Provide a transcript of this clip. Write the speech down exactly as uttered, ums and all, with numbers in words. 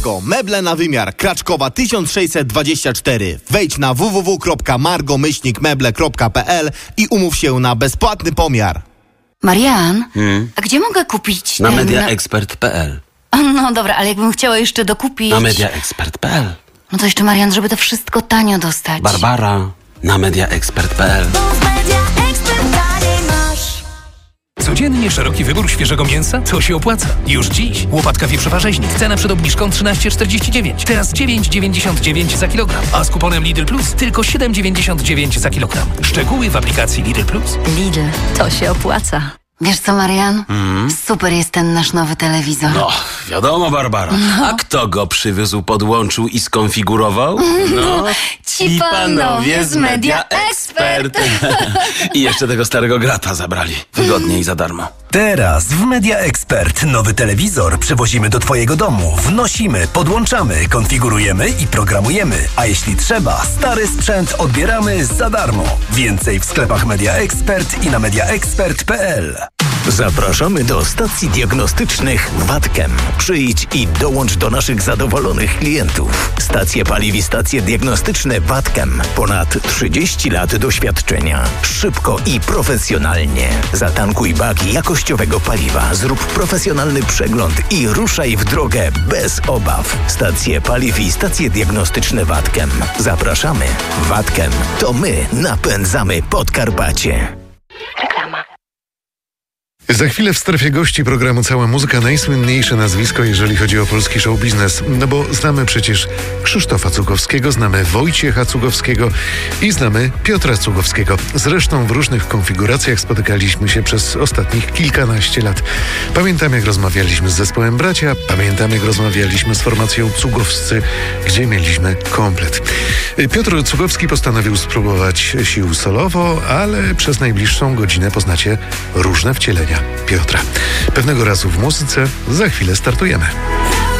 Meble na wymiar Kraczkowa tysiąc sześćset dwadzieścia cztery. Wejdź na w w w kropka margo myślnik meble kropka p l i umów się na bezpłatny pomiar. Marian, Hmm? a gdzie mogę kupić Na ten... mediaexpert kropka p l. No dobra, ale jakbym chciała jeszcze dokupić... Na mediaexpert kropka p l. No to jeszcze, Marian, żeby to wszystko tanio dostać. Barbara, na mediaexpert kropka p l. Codziennie szeroki wybór świeżego mięsa? To się opłaca. Już dziś. Łopatka wieprzowa rzeźnik. Cena przed obniżką trzynaście czterdzieści dziewięć. Teraz dziewięć dziewięćdziesiąt dziewięć za kilogram. A z kuponem Lidl Plus tylko siedem dziewięćdziesiąt dziewięć za kilogram. Szczegóły w aplikacji Lidl Plus. Lidl, to się opłaca. Wiesz co, Marian? Mm? Super jest ten nasz nowy telewizor. No, wiadomo, Barbara. No. A kto go przywiózł, podłączył i skonfigurował? No, Ci panowie z Media Expert. I jeszcze tego starego grata zabrali. Wygodnie i za darmo. Teraz w Media Expert nowy telewizor przywozimy do Twojego domu, wnosimy, podłączamy, konfigurujemy i programujemy. A jeśli trzeba, stary sprzęt odbieramy za darmo. Więcej w sklepach Media Expert i na mediaexpert kropka p l. Zapraszamy do stacji diagnostycznych Watkem. Przyjdź i dołącz do naszych zadowolonych klientów. Stacje paliw i stacje diagnostyczne Watkem. Ponad trzydzieści lat doświadczenia. Szybko i profesjonalnie. Zatankuj baki jakościowego paliwa. Zrób profesjonalny przegląd i ruszaj w drogę bez obaw. Stacje paliw i stacje diagnostyczne Watkem. Zapraszamy. Watkem. To my napędzamy Podkarpacie. Reklama. Za chwilę w strefie gości programu Cała Muzyka najsłynniejsze nazwisko, jeżeli chodzi o polski show biznes. No bo znamy przecież Krzysztofa Cugowskiego, znamy Wojciecha Cugowskiego i znamy Piotra Cugowskiego. Zresztą w różnych konfiguracjach spotykaliśmy się przez ostatnich kilkanaście lat. Pamiętam, jak rozmawialiśmy z zespołem Bracia, pamiętam, jak rozmawialiśmy z formacją Cugowscy, gdzie mieliśmy komplet. Piotr Cugowski postanowił spróbować sił solowo, ale przez najbliższą godzinę poznacie różne wcielenia Piotra. Pewnego razu w muzyce za chwilę startujemy.